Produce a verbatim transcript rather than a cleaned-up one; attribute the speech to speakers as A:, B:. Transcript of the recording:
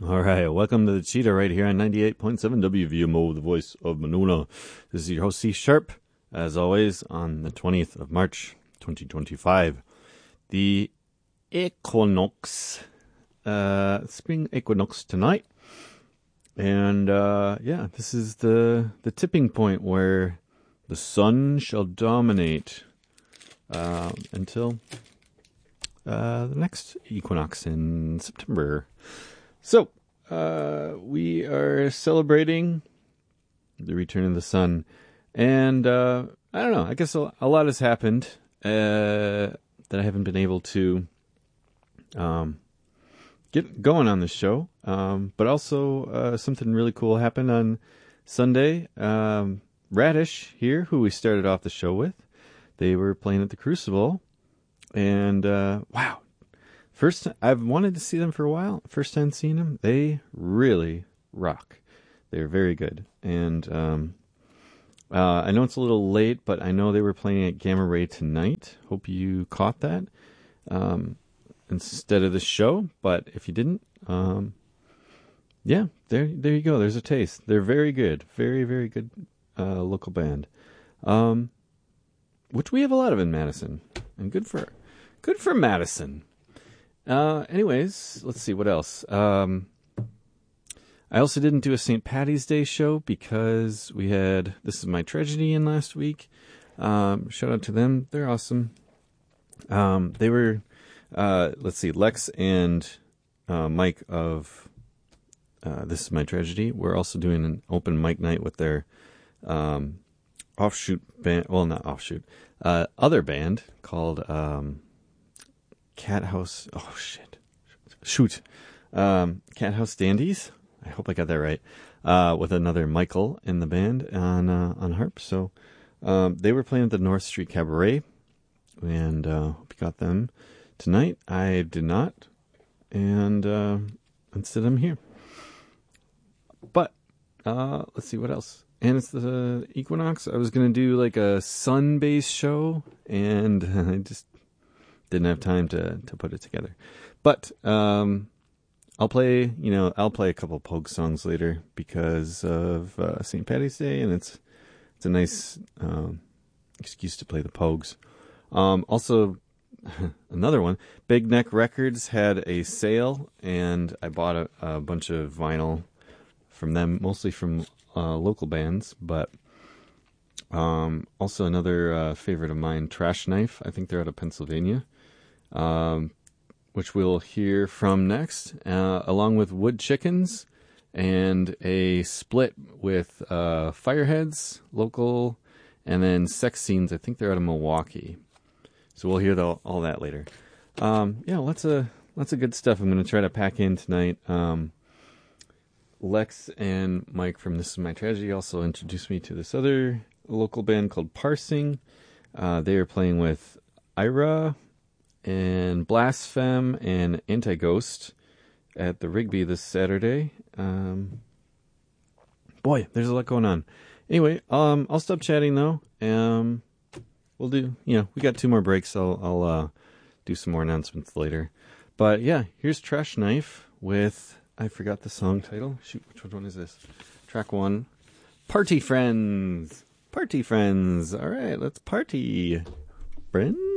A: All right, welcome to the Cheetah right here on ninety-eight point seven W V M O, the voice of Manuna. This is your host, C Sharp, as always, on the twentieth of March, twenty twenty-five. The equinox, uh, spring equinox tonight. And, uh, yeah, this is the, the tipping point where the sun shall dominate uh, until uh, the next equinox in September. So, uh, we are celebrating the return of the sun, and, uh, I don't know, I guess a, a lot has happened, uh, that I haven't been able to, um, get going on this show, um, but also, uh, something really cool happened on Sunday. um, Radish here, who we started off the show with, they were playing at the Crucible, and, uh, wow. First, I've wanted to see them for a while. First time seeing them, they really rock. They're very good. And um, uh, I know it's a little late, but I know they were playing at Gamma Ray tonight. Hope you caught that um, instead of the show. But if you didn't, um, yeah, there, there you go. There's a taste. They're very good. Very, very good uh, local band, um, which we have a lot of in Madison, and good for, good for Madison. Uh, anyways, let's see what else. Um, I also didn't do a Saint Patty's Day show because we had This Is My Tragedy in last week. Um, shout out to them. They're awesome. Um, they were, uh, let's see, Lex and, uh, Mike of, uh, This Is My Tragedy. We're also doing an open mic night with their, um, offshoot band. Well, not offshoot, uh, other band called, um, Cat House, oh shit, shoot, um, Cat House Dandies. I hope I got that right. Uh, with another Michael in the band on uh, on harp. So um, they were playing at the North Street Cabaret, and uh, hope you got them tonight. I did not, and uh, instead I'm here. But uh, let's see what else. And it's the equinox. I was gonna do like a sun-based show, and I just didn't have time to, to put it together. But um, I'll play, you know, I'll play a couple Pogue songs later because of uh, Saint Patty's Day, and it's it's a nice um, excuse to play the Pogues. Um, also, another one, Big Neck Records had a sale, and I bought a, a bunch of vinyl from them, mostly from uh, local bands, but um, also another uh, favorite of mine, Trash Knife. I think they're out of Pennsylvania. Um, which we'll hear from next, uh, along with Wood Chickens and a split with uh, Fireheads, local, and then Sex Scenes. I think they're out of Milwaukee. So we'll hear the, all that later. Um, yeah, lots of lots of good stuff I'm going to try to pack in tonight. Um, Lex and Mike from This Is My Tragedy also introduced me to this other local band called Parsing. Uh, they are playing with Ira and Blaspheme and Anti-Ghost at the Rigby this Saturday. Um, boy, there's a lot going on. Anyway, um, I'll stop chatting though. Um, we'll do, you know, we got two more breaks. I'll, I'll uh, do some more announcements later. But yeah, here's Trash Knife with, I forgot the song title. Shoot, which one is this? Track one. Party Friends. Party Friends. All right, let's party. Friends.